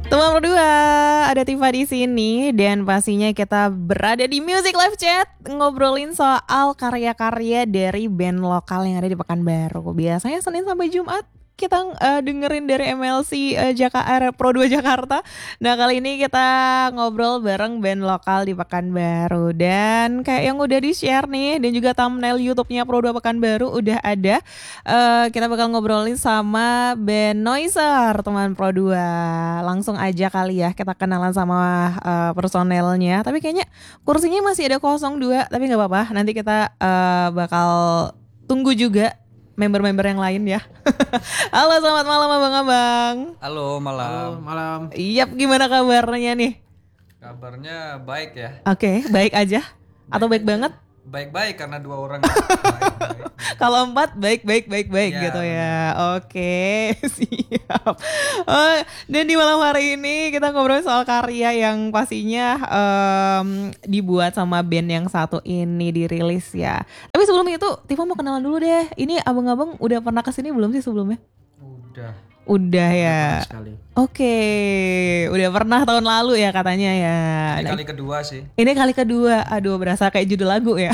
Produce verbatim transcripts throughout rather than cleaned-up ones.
Teman berdua, ada Tifa di sini dan pastinya kita berada di Music Live Chat ngobrolin soal karya-karya dari band lokal yang ada di Pekanbaru. Biasanya Senin sampai Jumat kita uh, dengerin dari M L C uh, Jakarta Pro dua Jakarta. Nah, kali ini kita ngobrol bareng band lokal di Pekanbaru dan kayak yang udah di-share nih dan juga thumbnail YouTube-nya Pro dua Pekanbaru udah ada. Uh, kita bakal ngobrolin sama band Noiser, teman Pro dua. Langsung aja kali ya kita kenalan sama uh, personelnya. Tapi kayaknya kursinya masih ada kosong dua, tapi nggak apa-apa. Nanti kita uh, bakal tunggu juga member-member yang lain ya. Halo, selamat malam abang-abang. Halo, malam. Halo, malam. Iyap, gimana kabarnya nih? Kabarnya baik ya. Oke, okay, baik aja? Atau baik, baik banget? Baik-baik karena dua orang. Baik-baik. Kalau empat baik-baik baik-baik ya, gitu ya. Oke, siap. Oh, dan di malam hari ini kita ngobrol soal karya yang pastinya um, dibuat sama band yang satu ini dirilis ya. Tapi sebelum itu, Tifa mau kenalan dulu deh. Ini abang-abang udah pernah kesini belum sih sebelumnya? Udah. Udah ya. Sekali. Oke, udah pernah tahun lalu ya katanya ya. Ini kali kedua sih. Ini kali kedua. Aduh, berasa kayak judul lagu ya.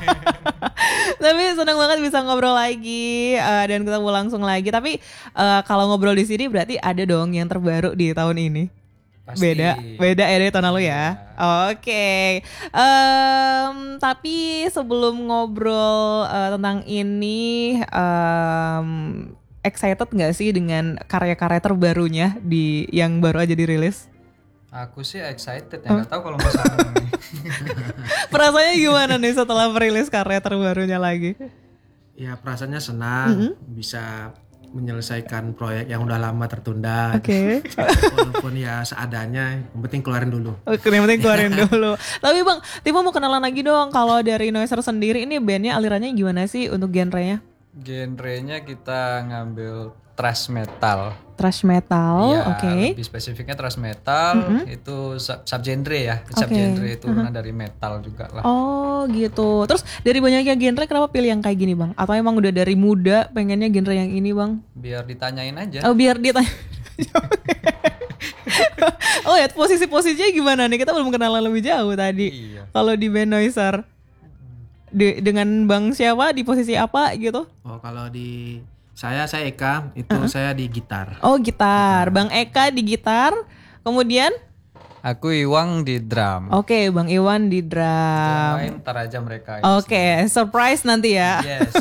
Tapi senang banget bisa ngobrol lagi uh, dan ketemu langsung lagi. Tapi uh, kalau ngobrol di sini berarti ada dong yang terbaru di tahun ini. Pasti. Beda, beda ya dari tahun lalu ya. ya. Oke, okay. um, tapi sebelum ngobrol uh, tentang ini, um, excited nggak sih dengan karya-karya terbarunya di yang baru aja dirilis? Aku sih excited ya, nggak tahu kalau mau sama nih. Perasaannya gimana nih setelah merilis karya terbarunya lagi? Ya perasaannya senang, mm-hmm. bisa menyelesaikan proyek yang udah lama tertunda. Oke. Okay. Walaupun ya seadanya, yang penting keluarin dulu. Oke, yang penting keluarin dulu. Tapi Bang, Tifa mau kenalan lagi dong. Kalau dari Noiser sendiri ini bandnya alirannya gimana sih untuk genrenya? Genrenya kita ngambil thrash metal. Thrash metal, ya, oke. Okay. Lebih spesifiknya thrash metal, mm-hmm. itu sub, subgenre ya. Okay. Subgenre itu uh-huh. dari metal juga lah. Oh gitu. Terus dari banyaknya genre kenapa pilih yang kayak gini Bang? Atau emang udah dari muda pengennya genre yang ini Bang? Biar ditanyain aja. Oh biar ditanya. Oh ya, posisi-posisinya gimana nih? Kita belum kenalan lebih jauh tadi. Iya. Kalau di band Noiser. De- dengan Bang siapa di posisi apa gitu? Oh kalau di saya saya Eka itu uh-huh. saya di gitar. Oh gitar. gitar, Bang Eka di gitar, kemudian? Aku Iwang di drum. Oke, okay, Bang Iwan di drum. Main ntar aja mereka. Oke, okay, surprise nanti ya. Yes.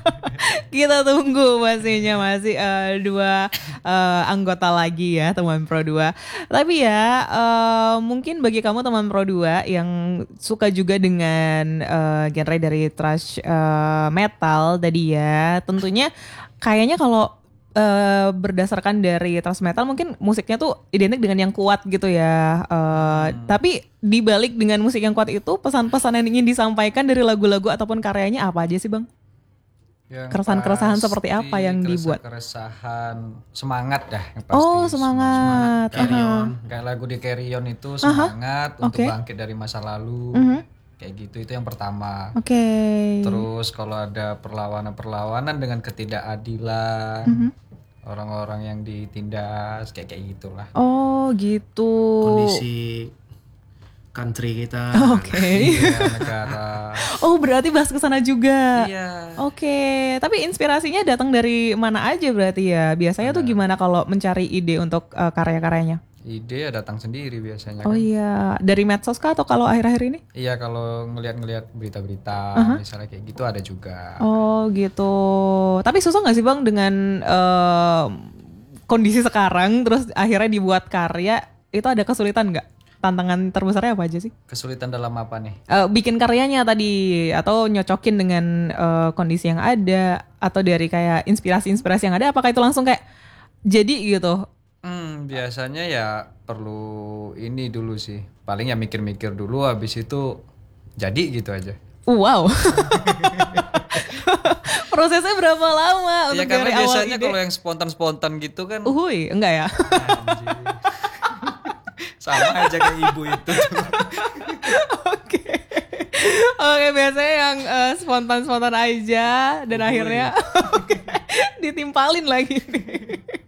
Kita tunggu pastinya masih uh, dua uh, anggota lagi ya teman Pro dua. Tapi ya uh, mungkin bagi kamu teman Pro dua yang suka juga dengan uh, genre dari thrash uh, metal tadi ya, tentunya kayaknya kalau uh, berdasarkan dari thrash metal mungkin musiknya tuh identik dengan yang kuat gitu ya. Uh, hmm. Tapi dibalik dengan musik yang kuat itu pesan-pesan yang ingin disampaikan dari lagu-lagu ataupun karyanya apa aja sih Bang? Keresahan-keresahan seperti apa yang dibuat? Keresahan semangat dah yang pasti. Oh semangat, semangat. Carry on. Kayak lagu di Carry On itu semangat uh-huh. untuk okay. bangkit dari masa lalu. Uh-huh. Kayak gitu, itu yang pertama. Oke. Okay. Terus kalau ada perlawanan-perlawanan dengan ketidakadilan, uh-huh. orang-orang yang ditindas kayak kayak gitulah. Oh gitu. Kondisi country kita. Oke. Okay. Iya, negara. Oh berarti bahas kesana juga. Iya. Oke. Okay. Tapi inspirasinya datang dari mana aja berarti ya? Biasanya nah. tuh gimana kalau mencari ide untuk uh, karya-karyanya? Ide ya datang sendiri biasanya. Oh kan. iya. Dari medsos kah atau kalau akhir-akhir ini? Iya kalau ngeliat-ngeliat berita-berita uh-huh. misalnya kayak gitu ada juga. Oh gitu. Tapi susah nggak sih Bang dengan uh, kondisi sekarang terus akhirnya dibuat karya itu ada kesulitan nggak? Tantangan terbesarnya apa aja sih? Kesulitan dalam apa nih? Uh, bikin karyanya tadi atau nyocokin dengan uh, kondisi yang ada atau dari kayak inspirasi-inspirasi yang ada apakah itu langsung kayak jadi gitu? Hmm, biasanya ya perlu ini dulu sih. Paling ya mikir-mikir dulu habis itu jadi gitu aja. Wow. Prosesnya berapa lama ya, untuk dari awal ide? Ya karena biasanya kalau yang spontan-spontan gitu kan. Uhuy, enggak ya? Sama aja kayak ibu itu. Oke. Oke, biasanya yang uh, spontan-spontan aja dan Uhuy. Akhirnya okay, ditimpalin lagi nih.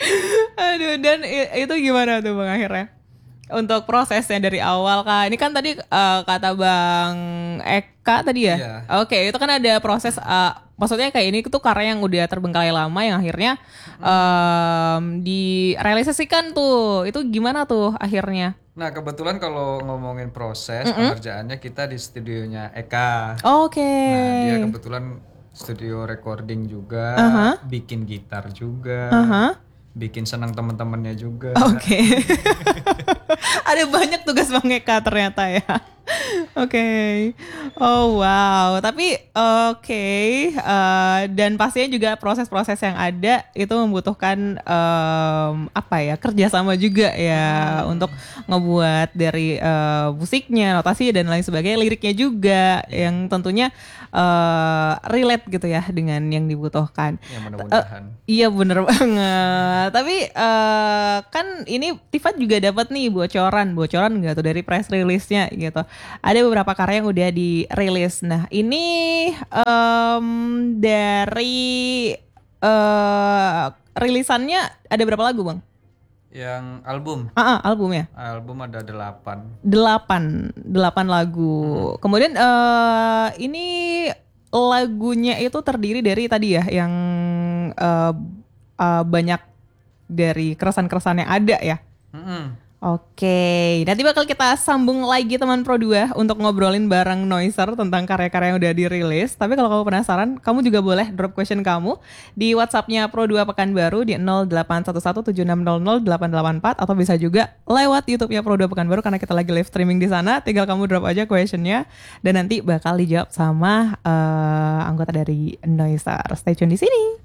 Aduh, dan i- itu gimana tuh Bang akhirnya? Untuk prosesnya dari awal Kak. Ini kan tadi eh, kata Bang Eka tadi ya. Iya. Oke, itu kan ada proses eh, maksudnya kayak ini tuh karya yang udah terbengkalai lama yang akhirnya em, direalisasikan tuh. Itu gimana tuh akhirnya? Nah kebetulan kalau ngomongin proses pengerjaannya kita di studionya Eka. Oke. Nah dia kebetulan studio recording juga, bikin gitar juga, Aha. bikin senang teman-temannya juga. Oke. Ada banyak tugas Bang Eka ternyata ya. Oke. Oh wow. Tapi oke. Eh, dan pastinya juga proses-proses yang ada itu membutuhkan em, apa ya kerjasama juga ya untuk ngebuat dari eh, musiknya, notasi dan lain sebagainya, liriknya juga yang tentunya eh, relate gitu ya dengan yang dibutuhkan. Ya mudah-mudahan. Iya bener banget. Tapi eh, kan ini Tifat juga dapat nih bocoran, bocoran nggak tuh dari press release-nya gitu. Ada beberapa karya yang udah dirilis. Nah ini em, dari eh rilisannya ada berapa lagu Bang? Yang album, Ah, ah, albumnya album ada delapan. delapan, delapan lagu. Kemudian eh ini lagunya itu terdiri dari tadi ya yang eh, eh, banyak dari keresan-keresan yang ada ya. Mm-mm. Oke, nanti bakal kita sambung lagi teman Pro dua untuk ngobrolin bareng Noiser tentang karya-karya yang udah dirilis. Tapi kalau kamu penasaran, kamu juga boleh drop question kamu di WhatsApp-nya Pro dua Pekanbaru di nol delapan satu satu tujuh enam nol nol delapan delapan empat atau bisa juga lewat YouTube-nya Pro dua Pekanbaru karena kita lagi live streaming di sana. Tinggal kamu drop aja questionnya dan nanti bakal dijawab sama eh, anggota dari Noiser. Stay tune di sini.